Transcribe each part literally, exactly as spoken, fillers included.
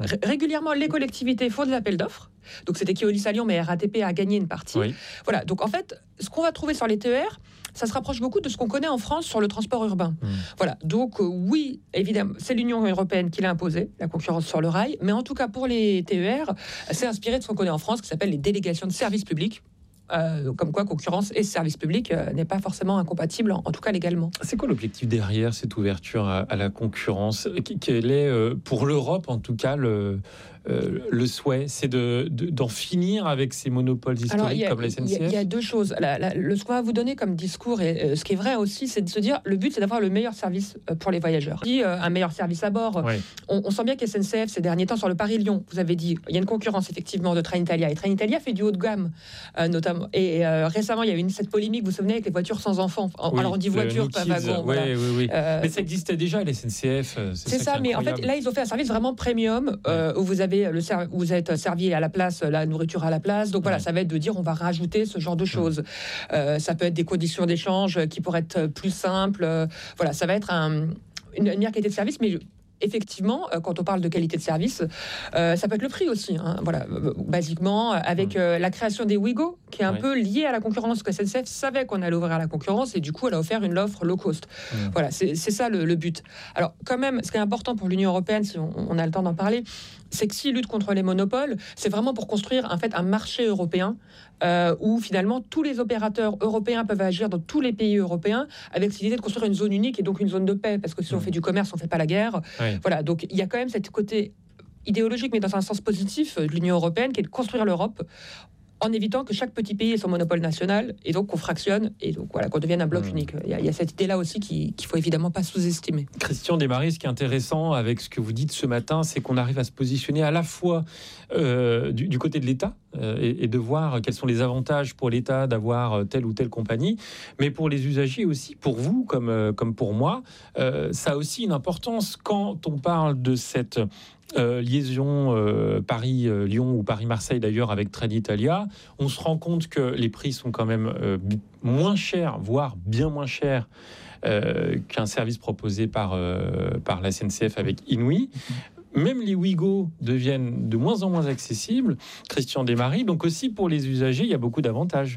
Ré- régulièrement, les collectivités font des appels d'offres. Donc c'était Keolis à Lyon, mais R A T P a gagné une partie. Oui. Voilà. Donc en fait, ce qu'on va trouver sur les T E R, ça se rapproche beaucoup de ce qu'on connaît en France sur le transport urbain. Mmh. Voilà. Donc euh, oui, évidemment, c'est l'Union européenne qui l'a imposé, la concurrence sur le rail. Mais en tout cas, pour les T E R, c'est inspiré de ce qu'on connaît en France, qui s'appelle les délégations de services publics. Euh, comme quoi concurrence et service public euh, n'est pas forcément incompatible, en, en tout cas légalement. C'est quoi l'objectif derrière cette ouverture à, à la concurrence ? Quel est, euh, pour l'Europe en tout cas, le, euh, le souhait ? C'est de, de, d'en finir avec ces monopoles historiques. Alors, a, comme la S N C F ? Il y, y a deux choses. La, la, le, ce qu'on va vous donner comme discours, et euh, ce qui est vrai aussi, c'est de se dire, le but c'est d'avoir le meilleur service euh, pour les voyageurs. Dit, euh, un meilleur service à bord. Ouais. On, on sent bien que S N C F, ces derniers temps, sur le Paris-Lyon, vous avez dit, il y a une concurrence effectivement de Trenitalia. Et Trenitalia fait du haut de gamme, euh, notamment. Et euh, récemment, il y a eu une, cette polémique, vous vous souvenez, avec les voitures sans enfants. Oui, alors on dit voiture, pas wagon. Oui, voilà. oui, oui. Euh, mais ça existait déjà à la S N C F. C'est, c'est ça, ça mais en fait, là, ils ont fait un service vraiment premium, euh, ouais. où vous avez le ser- où vous êtes servi à la place, la nourriture à la place. Donc voilà, ouais. ça va être de dire, on va rajouter ce genre de choses. Ouais. Euh, ça peut être des conditions d'échange qui pourraient être plus simples. Euh, voilà, ça va être un, une, une meilleure qualité de service, mais effectivement, quand on parle de qualité de service, euh, ça peut être le prix aussi. Hein, voilà, basiquement, avec euh, la création des Ouigo, qui est un oui. peu liée à la concurrence, que S N C F savait qu'on allait ouvrir à la concurrence, et du coup, elle a offert une offre low cost. Mmh. Voilà, c'est, c'est ça le, le but. Alors, quand même, ce qui est important pour l'Union européenne, si on, on a le temps d'en parler, c'est que s'ils luttent contre les monopoles, c'est vraiment pour construire en fait un marché européen euh, où finalement tous les opérateurs européens peuvent agir dans tous les pays européens, avec cette idée de construire une zone unique et donc une zone de paix, parce que si mmh. on fait du commerce, on fait pas la guerre. Oui. Voilà, donc il y a quand même cette côté idéologique, mais dans un sens positif, de l'Union européenne, qui est de construire l'Europe en évitant que chaque petit pays ait son monopole national, et donc qu'on fractionne, et donc voilà, qu'on devienne un bloc mmh. unique. Il y, a, il y a cette idée-là aussi qui, qu'il ne faut évidemment pas sous-estimer. Christian Desmarais, ce qui est intéressant avec ce que vous dites ce matin, c'est qu'on arrive à se positionner à la fois euh, du, du côté de l'État, euh, et, et de voir quels sont les avantages pour l'État d'avoir telle ou telle compagnie, mais pour les usagers aussi, pour vous comme, euh, comme pour moi, euh, ça a aussi une importance quand on parle de cette... Euh, liaison euh, Paris-Lyon ou Paris-Marseille d'ailleurs avec Trenitalia, on se rend compte que les prix sont quand même euh, moins chers, voire bien moins chers euh, qu'un service proposé par, euh, par la S N C F avec Inouï. Même les Ouigo deviennent de moins en moins accessibles. Christian Desmarais, donc aussi pour les usagers, il y a beaucoup d'avantages.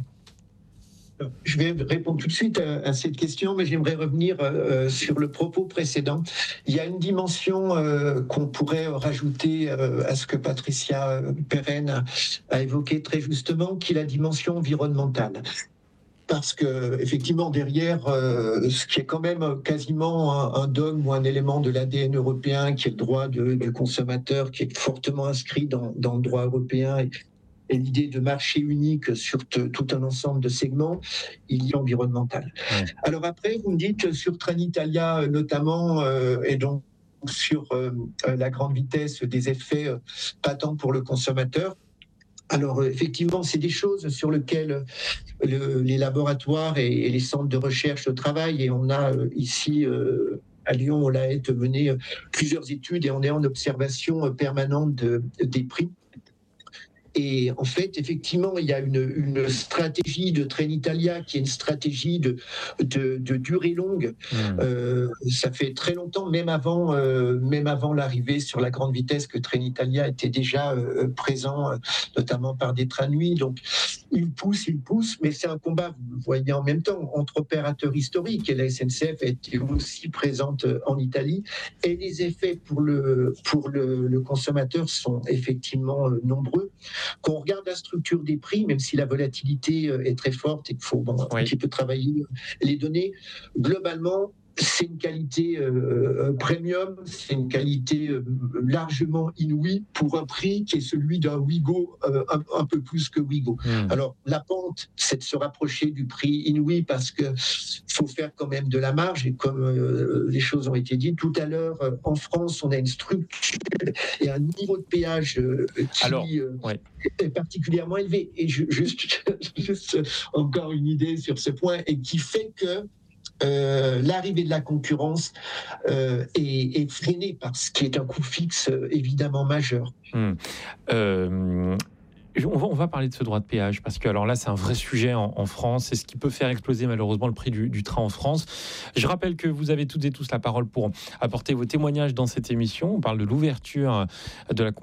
Je vais répondre tout de suite à, à cette question, mais j'aimerais revenir euh, sur le propos précédent. Il y a une dimension euh, qu'on pourrait rajouter euh, à ce que Patricia Perren a, a évoqué très justement, qui est la dimension environnementale. Parce que effectivement derrière, euh, ce qui est quand même quasiment un, un dogme ou un élément de l'A D N européen, qui est le droit de, du consommateur, qui est fortement inscrit dans, dans le droit européen, et, et l'idée de marché unique sur t- tout un ensemble de segments, il y a environnemental. Ouais. Alors après, vous me dites sur Trenitalia notamment, euh, et donc sur euh, la grande vitesse, des effets euh, patents pour le consommateur. Alors effectivement, c'est des choses sur lesquelles le, les laboratoires et, et les centres de recherche travaillent, et on a euh, ici euh, à Lyon, on l'a mené euh, plusieurs études, et on est en observation permanente de, des prix. Et en fait, effectivement, il y a une, une stratégie de Trenitalia qui est une stratégie de, de, de durée longue. Mmh. Euh, ça fait très longtemps, même avant, euh, même avant l'arrivée sur la grande vitesse, que Trenitalia était déjà euh, présent, euh, notamment par des trains nuit. Donc, il pousse, il pousse, mais c'est un combat, vous le voyez en même temps, entre opérateurs historiques. Et la S N C F a été aussi présente en Italie. Et les effets pour le, pour le, le consommateur sont effectivement euh, nombreux. Quand on regarde la structure des prix, même si la volatilité est très forte et qu'il faut bon, un oui. petit peu travailler les données, globalement, c'est une qualité euh, premium, c'est une qualité euh, largement inouïe pour un prix qui est celui d'un Ouigo, euh, un, un peu plus que Ouigo. Mmh. Alors, la pente, c'est de se rapprocher du prix inouï parce qu'il faut faire quand même de la marge, et comme euh, les choses ont été dites tout à l'heure, euh, en France, on a une structure et un niveau de péage euh, qui Alors, ouais. est particulièrement élevé. Et je, juste, juste encore une idée sur ce point, et qui fait que Euh, l'arrivée de la concurrence euh, est, est freinée par ce qui est un coût fixe euh, évidemment majeur. Mmh. Euh, On va, on va parler de ce droit de péage parce que alors là c'est un vrai sujet en, en France, c'est ce qui peut faire exploser malheureusement le prix du, du train en France. Je rappelle que vous avez toutes et tous la parole pour apporter vos témoignages dans cette émission. On parle de l'ouverture de la